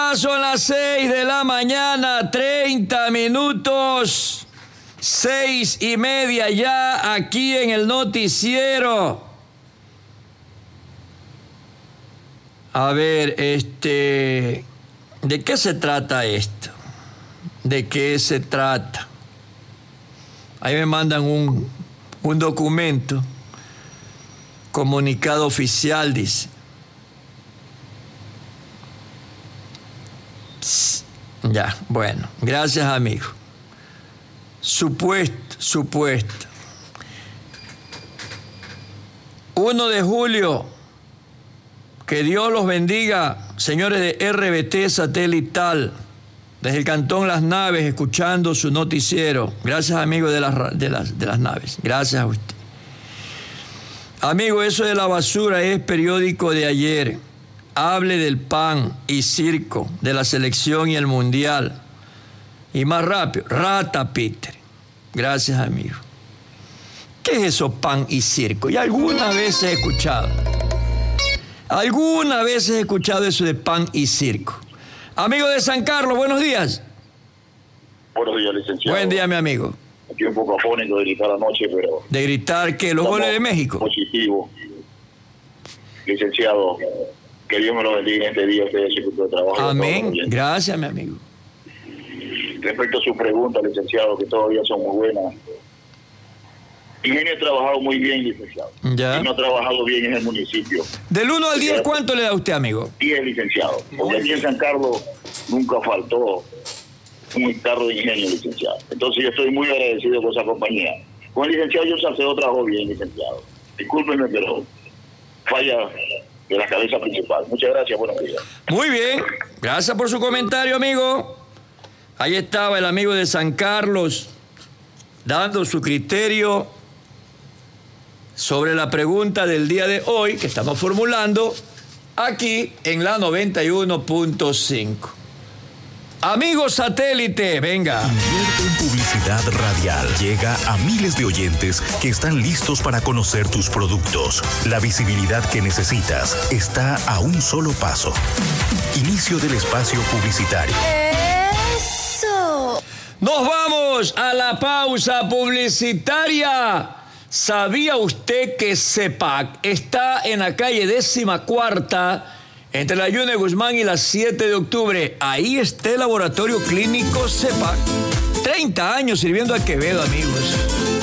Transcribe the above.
Ya son las 6 de la mañana, 30 minutos. 6:30 ya aquí en el noticiero. A ver, ¿de qué se trata esto? ¿De qué se trata? Ahí me mandan un documento, comunicado oficial, dice. Ya, bueno, gracias, amigo. Supuesto. 1 de julio, que Dios los bendiga, señores de RBT Satelital, desde el Cantón Las Naves, escuchando su noticiero. Gracias, amigo de las Naves. Gracias a usted. Amigo, eso de la basura es periódico de ayer. Hable del pan y circo, de la selección y el mundial. Y más rápido, Rata Peter. Gracias, amigo. ¿Qué es eso, pan y circo? Y algunas veces he escuchado eso de pan y circo. Amigo de San Carlos, buenos días. Buenos días, licenciado. Buen día, mi amigo. Aquí un poco afónico de gritar anoche, pero... ¿De gritar qué? ¿Los goles de México? Positivo. Licenciado, que Dios me lo bendiga en este día, usted es su de trabajo. Amén. Gracias, mi amigo. Respecto a su pregunta, licenciado, que todavía son muy buenas. Ingenio ha trabajado muy bien, licenciado. Ya. Y no ha trabajado bien en el municipio. Del 1 al 10, ¿cuánto le da usted, amigo? 10, licenciado. Porque aquí en San Carlos nunca faltó un carro de ingenio, licenciado. Entonces yo estoy muy agradecido con esa compañía. Con el licenciado John Salcedo trabajó bien, licenciado. Discúlpenme, pero falla de la cabeza principal. Muchas gracias, buenos días. Muy bien, gracias por su comentario, amigo. Ahí estaba el amigo de San Carlos dando su criterio sobre la pregunta del día de hoy que estamos formulando aquí en la 91.5. Amigo satélite, venga. Invierte en publicidad radial. Llega a miles de oyentes que están listos para conocer tus productos. La visibilidad que necesitas está a un solo paso. Inicio del espacio publicitario. ¡Eso! Nos vamos a la pausa publicitaria. ¿Sabía usted que CEPAC está en la calle 14ª, entre la Yune Guzmán y la 7 de octubre? Ahí está el laboratorio clínico CEPAC. 30 años sirviendo a Quevedo, amigos.